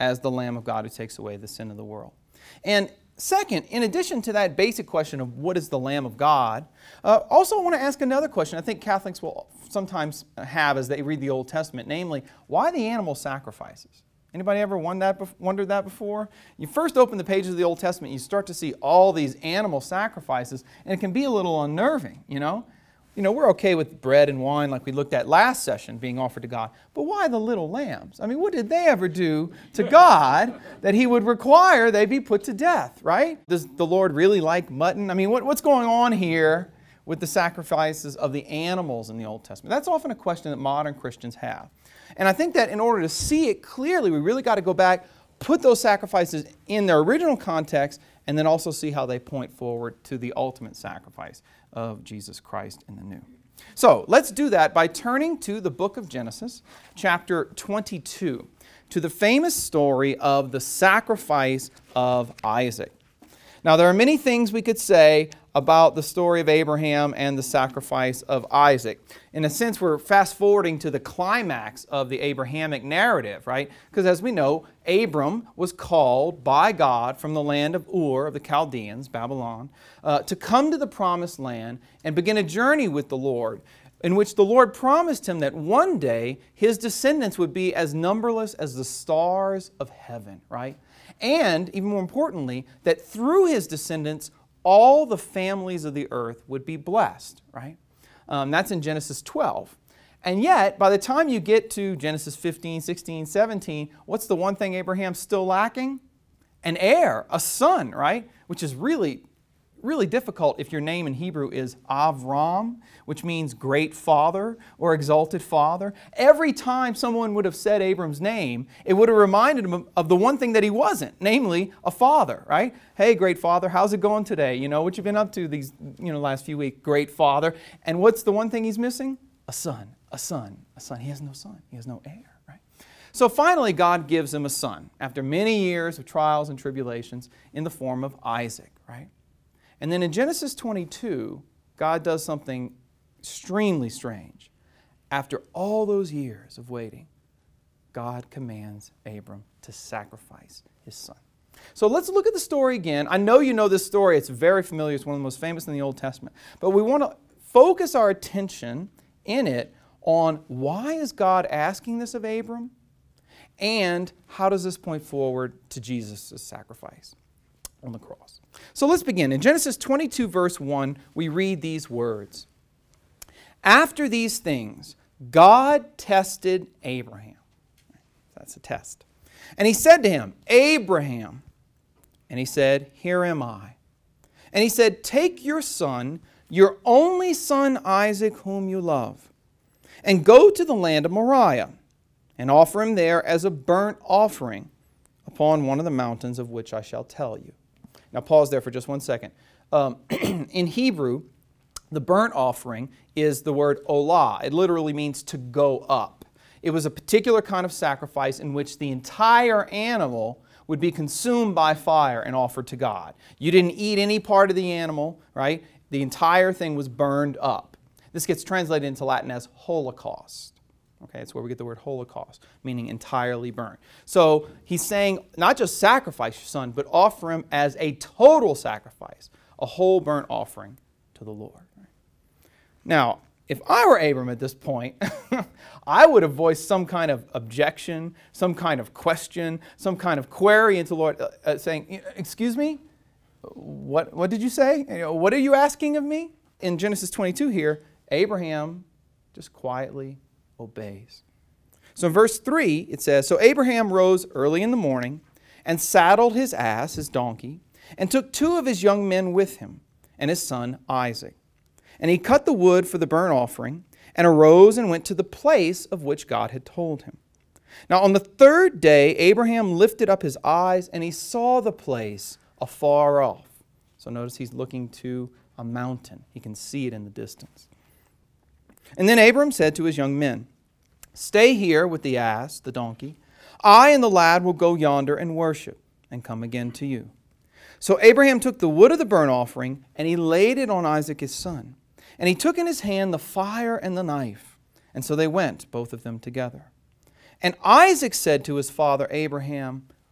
as the Lamb of God who takes away the sin of the world. And second, in addition to that basic question of what is the Lamb of God, also I want to ask another question I think Catholics will sometimes have as they read the Old Testament, namely, why the animal sacrifices? Anybody ever wondered that before? You first open the pages of the Old Testament, you start to see all these animal sacrifices, and it can be a little unnerving, you know? We're okay with bread and wine like we looked at last session being offered to God, but why the little lambs? I mean, what did they ever do to God that He would require they be put to death, right? Does the Lord really like mutton? I mean, what's going on here with the sacrifices of the animals in the Old Testament? That's often a question that modern Christians have. And I think that in order to see it clearly, we really got to go back, put those sacrifices in their original context, and then also see how they point forward to the ultimate sacrifice of Jesus Christ in the new. So let's do that by turning to the book of Genesis, chapter 22, to the famous story of the sacrifice of Isaac. Now, there are many things we could say about the story of Abraham and the sacrifice of Isaac. In a sense, we're fast forwarding to the climax of the Abrahamic narrative, right? Because as we know, Abram was called by God from the land of Ur of the Chaldeans, Babylon, to come to the promised land and begin a journey with the Lord, in which the Lord promised him that one day his descendants would be as numberless as the stars of heaven, right? And, even more importantly, that through his descendants, all the families of the earth would be blessed, right? That's in Genesis 12. And yet, by the time you get to Genesis 15, 16, 17, what's the one thing Abraham's still lacking? An heir, a son, right? Which is really difficult if your name in Hebrew is Avram, which means great father or exalted father. Every time someone would have said Abram's name, it would have reminded him of the one thing that he wasn't, namely a father, right? Hey, great father, how's it going today? You know, what you've been up to these last few weeks? Great father. And what's the one thing he's missing? A son, a son, a son. He has no son. He has no heir, right? So finally, God gives him a son after many years of trials and tribulations in the form of Isaac, right? And then in Genesis 22, God does something extremely strange. After all those years of waiting, God commands Abram to sacrifice his son. So let's look at the story again. I know you know this story. It's very familiar. It's one of the most famous in the Old Testament. But we want to focus our attention in it on why is God asking this of Abram, and how does this point forward to Jesus' sacrifice on the cross. So let's begin. In Genesis 22, verse 1, we read these words. After these things, God tested Abraham. That's a test. And He said to him, Abraham. And he said, Here am I. And He said, Take your son, your only son Isaac, whom you love, and go to the land of Moriah, and offer him there as a burnt offering upon one of the mountains of which I shall tell you. Now pause there for just one second. In Hebrew, the burnt offering is the word olah. It literally means to go up. It was a particular kind of sacrifice in which the entire animal would be consumed by fire and offered to God. You didn't eat any part of the animal, right? The entire thing was burned up. This gets translated into Latin as holocaust. Okay, it's where we get the word holocaust, meaning entirely burnt. So he's saying not just sacrifice your son, but offer him as a total sacrifice, a whole burnt offering to the Lord. Now, if I were Abram at this point, I would have voiced some kind of objection, some kind of question, some kind of query into the Lord, saying, excuse me, what did you say? What are you asking of me? In Genesis 22 here, Abraham just quietly obeys. So in verse 3, it says, So Abraham rose early in the morning and saddled his ass, his donkey, and took 2 of his young men with him and his son Isaac. And he cut the wood for the burnt offering and arose and went to the place of which God had told him. Now on the 3rd day, Abraham lifted up his eyes and he saw the place afar off. So notice he's looking to a mountain. He can see it in the distance. And then Abram said to his young men, Stay here with the ass, the donkey. I and the lad will go yonder and worship and come again to you. So Abraham took the wood of the burnt offering and he laid it on Isaac his son. And he took in his hand the fire and the knife. And so they went, both of them together. And Isaac said to his father Abraham,